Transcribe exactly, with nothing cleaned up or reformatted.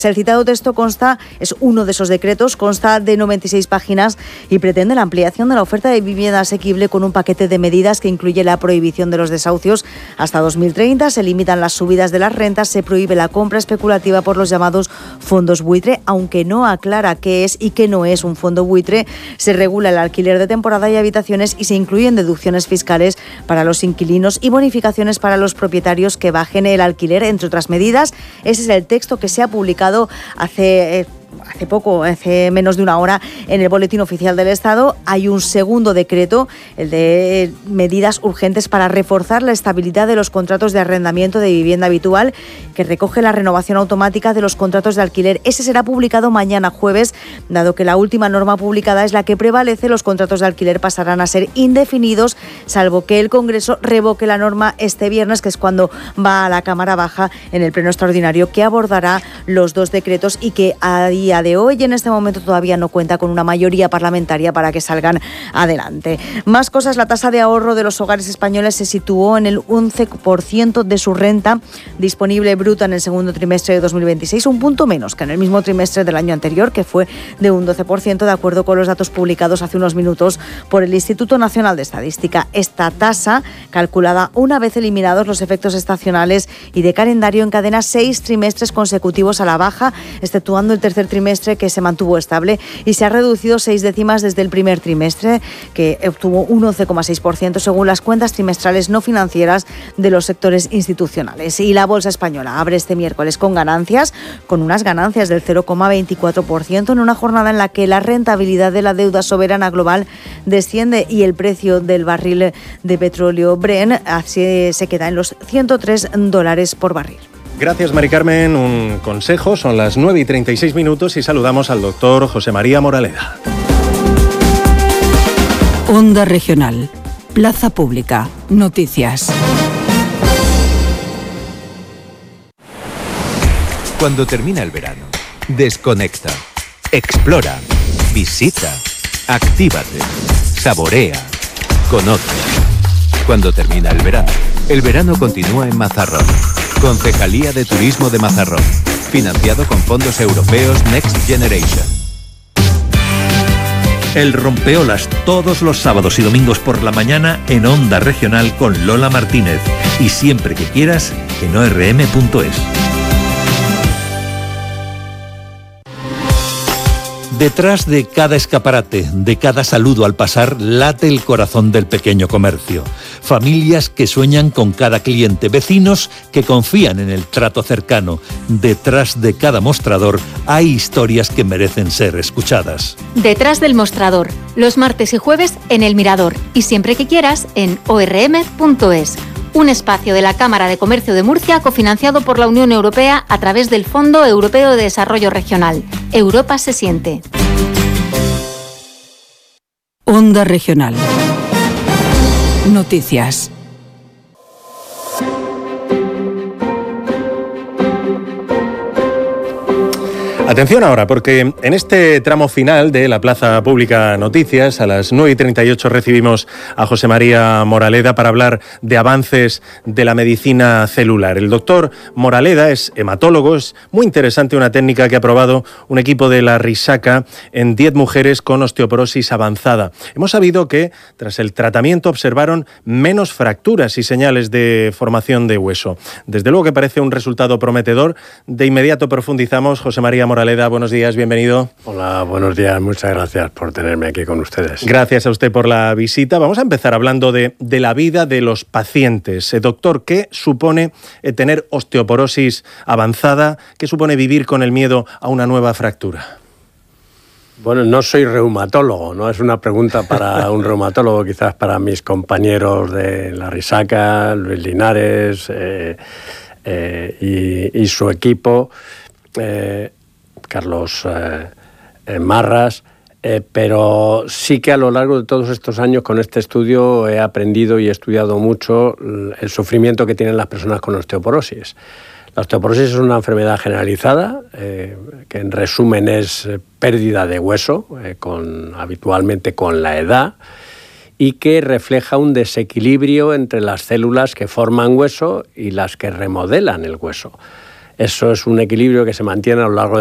El citado texto consta, es uno de esos decretos, consta de noventa y seis páginas y pretende la ampliación de la oferta de vivienda asequible con un paquete de medidas que incluye la prohibición de los desahucios hasta dos mil treinta, se limitan las subidas de las rentas, se prohíbe la compra especulativa por los llamados fondos buitre, aunque no aclara qué es y qué no es un fondo buitre, se regula el alquiler de temporada y habitaciones y se incluyen deducciones fiscales para los inquilinos y bonificaciones para los propietarios que bajen el alquiler, entre otras medidas. Ese es el texto que se ha publicado hace... Eh, hace poco, hace menos de una hora, en el Boletín Oficial del Estado. Hay un segundo decreto, el de medidas urgentes para reforzar la estabilidad de los contratos de arrendamiento de vivienda habitual, que recoge la renovación automática de los contratos de alquiler. Ese será publicado mañana jueves, dado que la última norma publicada es la que prevalece. Los contratos de alquiler pasarán a ser indefinidos, salvo que el Congreso revoque la norma este viernes, que es cuando va a la Cámara Baja en el pleno extraordinario, que abordará los dos decretos y que a día de hoy en este momento todavía no cuenta con una mayoría parlamentaria para que salgan adelante. Más cosas, la tasa de ahorro de los hogares españoles se situó en el once por ciento de su renta disponible bruta en el segundo trimestre de dos mil veintiséis, un punto menos que en el mismo trimestre del año anterior, que fue de un doce por ciento, de acuerdo con los datos publicados hace unos minutos por el Instituto Nacional de Estadística. Esta tasa, calculada una vez eliminados los efectos estacionales y de calendario, encadena seis trimestres consecutivos a la baja, exceptuando el tercer trimestre, que se mantuvo estable, y se ha reducido seis décimas desde el primer trimestre, que obtuvo un once coma seis por ciento según las cuentas trimestrales no financieras de los sectores institucionales. Y la bolsa española abre este miércoles con ganancias, con unas ganancias del cero coma veinticuatro por ciento en una jornada en la que la rentabilidad de la deuda soberana global desciende y el precio del barril de petróleo Brent así se queda en los ciento tres dólares por barril. Gracias, Mari Carmen. Un consejo, son las nueve y treinta y seis minutos y saludamos al doctor José María Moraleda. Onda Regional, Plaza Pública, Noticias. Cuando termina el verano, desconecta, explora, visita, actívate, saborea, conoce. Cuando termina el verano, el verano continúa en Mazarrón. Concejalía de Turismo de Mazarrón. Financiado con fondos europeos Next Generation. El Rompeolas, todos los sábados y domingos por la mañana en Onda Regional con Lola Martínez. Y siempre que quieras en o r m punto es. Detrás de cada escaparate, de cada saludo al pasar, late el corazón del pequeño comercio. Familias que sueñan con cada cliente, vecinos que confían en el trato cercano. Detrás de cada mostrador hay historias que merecen ser escuchadas. Detrás del mostrador, los martes y jueves en El Mirador y siempre que quieras en o r m punto es. Un espacio de la Cámara de Comercio de Murcia cofinanciado por la Unión Europea a través del Fondo Europeo de Desarrollo Regional. Europa se siente. Onda Regional. Noticias. Atención ahora, porque en este tramo final de la Plaza Pública Noticias, a las nueve y treinta y ocho recibimos a José María Moraleda para hablar de avances de la medicina celular. El doctor Moraleda es hematólogo, es muy interesante una técnica que ha probado un equipo de la Risaca en diez mujeres con osteoporosis avanzada. Hemos sabido que tras el tratamiento observaron menos fracturas y señales de formación de hueso. Desde luego que parece un resultado prometedor. De inmediato profundizamos. José María Moraleda, buenos días, bienvenido. Hola, buenos días, muchas gracias por tenerme aquí con ustedes. Gracias a usted por la visita. Vamos a empezar hablando de, de la vida de los pacientes. Eh, doctor, ¿qué supone eh, tener osteoporosis avanzada? ¿Qué supone vivir con el miedo a una nueva fractura? Bueno, no soy reumatólogo, no es una pregunta para un reumatólogo, quizás para mis compañeros de la Risaca, Luis Linares eh, eh, y, y su equipo. Eh, Carlos eh, eh, Marras, eh, pero sí que a lo largo de todos estos años con este estudio he aprendido y he estudiado mucho el sufrimiento que tienen las personas con osteoporosis. La osteoporosis es una enfermedad generalizada, eh, que en resumen es pérdida de hueso, eh, con, habitualmente con la edad, y que refleja un desequilibrio entre las células que forman hueso y las que remodelan el hueso. eso es un equilibrio que se mantiene a lo largo